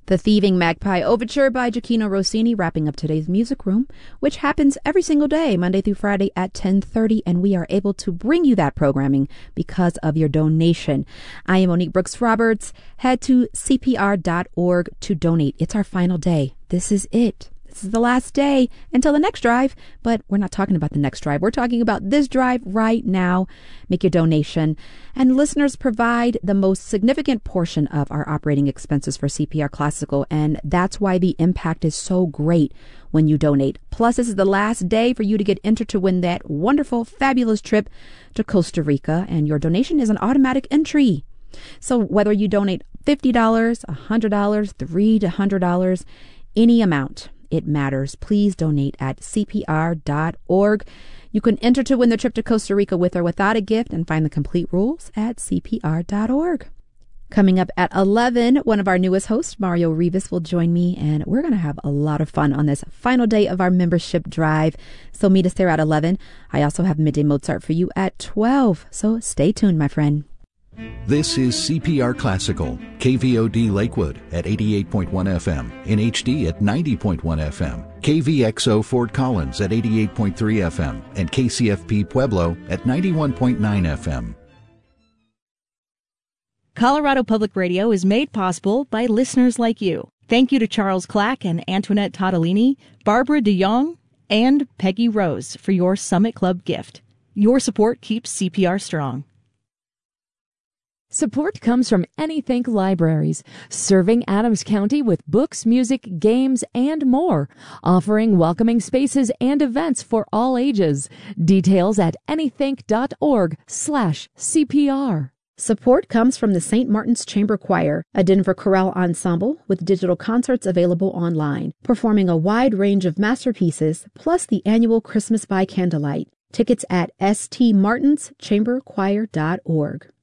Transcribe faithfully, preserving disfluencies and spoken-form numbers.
The Thieving Magpie Overture by Gioacchino Rossini wrapping up today's Music Room, which happens every single day, Monday through Friday at ten thirty, and we are able to bring you that programming because of your donation. I am Monique Brooks Roberts. Head to C P R dot org to donate. It's our final day. This is it. This is the last day until the next drive, but we're not talking about the next drive. We're talking about this drive right now. Make your donation. And listeners provide the most significant portion of our operating expenses for C P R Classical, and that's why the impact is so great when you donate. Plus, this is the last day for you to get entered to win that wonderful, fabulous trip to Costa Rica, and your donation is an automatic entry. So whether you donate fifty dollars, one hundred dollars, three hundred dollars to one hundred dollars, any amount, it matters. Please donate at C P R dot org. You can enter to win the trip to Costa Rica with or without a gift and find the complete rules at C P R dot org. Coming up at eleven, one of our newest hosts, Mario Rivas, will join me, and we're going to have a lot of fun on this final day of our membership drive. So meet us there at eleven. I also have Midday Mozart for you at twelve. So stay tuned, my friend. This is C P R Classical, K V O D Lakewood at eighty-eight point one F M, in H D at ninety point one F M, K V X O Fort Collins at eighty-eight point three F M, and K C F P Pueblo at ninety-one point nine F M. Colorado Public Radio is made possible by listeners like you. Thank you to Charles Clack and Antoinette Todolini, Barbara DeYoung, and Peggy Rose for your Summit Club gift. Your support keeps C P R strong. Support comes from Anythink Libraries, serving Adams County with books, music, games, and more, offering welcoming spaces and events for all ages. Details at anythink dot org slash C P R. Support comes from the Saint Martin's Chamber Choir, a Denver chorale ensemble with digital concerts available online, performing a wide range of masterpieces, plus the annual Christmas by Candlelight. Tickets at s t martins chamber choir dot org.